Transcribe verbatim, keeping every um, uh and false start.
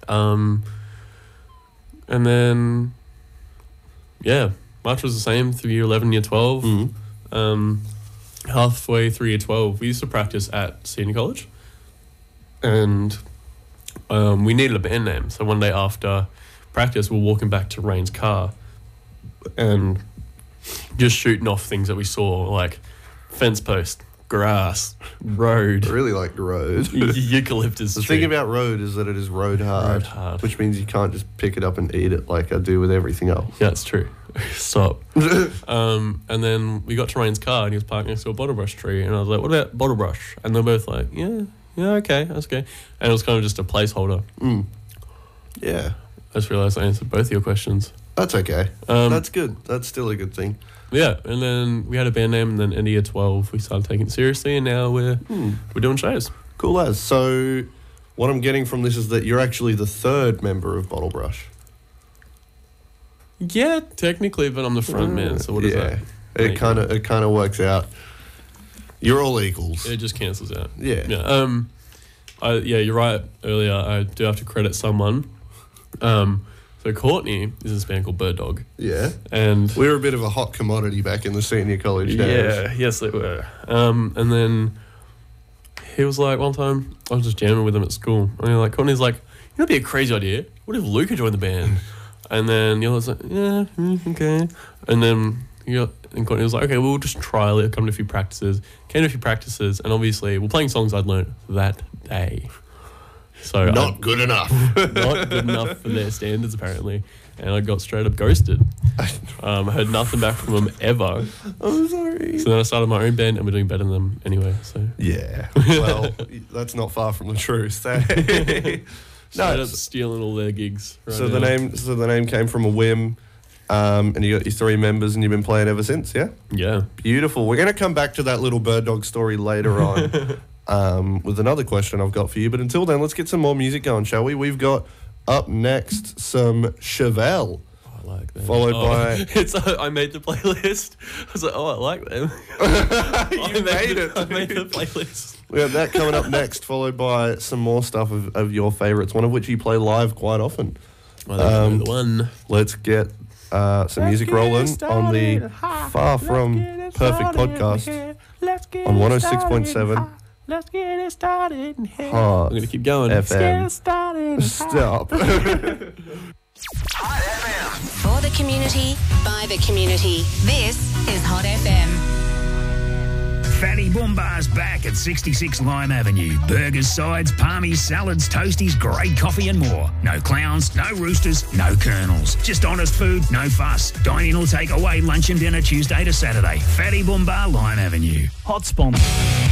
Um, and then, yeah, March was the same through year eleven, year twelve. Mm-hmm. Um, halfway through year twelve, we used to practice at senior college. And um, we needed a band name. So one day after practice, we were walking back to Rain's car and just shooting off things that we saw, like fence post, grass, road. I really like the road. Eucalyptus The tree. thing about road is that it is road hard, Road hard. which means you can't just pick it up and eat it like I do with everything else. Yeah, it's true. Stop. um, and then we got to Rain's car and he was parked next to a bottle brush tree. And I was like, what about bottle brush? And they're both like, yeah, yeah, okay, that's okay. And it was kind of just a placeholder. Mm. Yeah. I just realised I answered both of your questions. That's okay. Um, That's good. That's still a good thing. Yeah, and then we had a band name, and then in year twelve we started taking it seriously, and now we're Hmm. we're doing shows. Cool as. So what I'm getting from this is that you're actually the third member of Bottle Brush. Yeah, technically, but I'm the front man, so what is yeah. that? It kind of it kind of works out. You're all equals. It just cancels out. Yeah. Yeah. Um, I, yeah, you're right. Earlier, I do have to credit someone. Um, so Courtney is in this band called Bird Dog. Yeah. And We were a bit of a hot commodity back in the senior college days. yeah, yes, they were. Um, and then he was like, one time I was just jamming with him at school, and he like Courtney's like, you know, it'd be a crazy idea. What if Luca joined the band? And then the other was like, yeah, mm, okay. And then he got, and Courtney was like, okay, we'll just trial it. Come to a few practices. Came to a few practices, and obviously we're playing songs I'd learned that day. So Not I, good enough. not good enough for their standards, apparently. And I got straight up ghosted. Um, I heard nothing back from them ever. I'm sorry. So then I started my own band, and we're doing better than them anyway. So Yeah. Well, that's not far from the truth. eh? straight no, up stealing all their gigs. Right so the now. name so the name came from a whim. Um, and you got your three members, and you've been playing ever since, yeah? Yeah. Beautiful. We're going to come back to that little bird dog story later on um, with another question I've got for you. But until then, let's get some more music going, shall we? We've got up next some Chevelle, Oh, I like them. followed Oh, by... It's. Uh, I made the playlist. I was like, oh, I like them. you I made the, it. I made the playlist. We have that coming up next, followed by some more stuff of, of your favourites, one of which you play live quite often. Oh, that's Um, the one. Let's get uh, some Let's music get rolling it on the started high. Far Let's From get it Perfect started podcast here. Let's get on it one oh six point seven started high. Let's get it started in here. Hot I'm going to keep going. Let's get F M. it started high. Stop. Hot F M. For the community, by the community. This is Hot F M. Fatty Boombar's back at sixty-six Lime Avenue. Burgers, sides, palmies, salads, toasties, great coffee and more. No clowns, no roosters, no colonels. Just honest food, no fuss. Dine in or take away lunch and dinner Tuesday to Saturday. Fatty Boombar, Lime Avenue. Hot sponsor.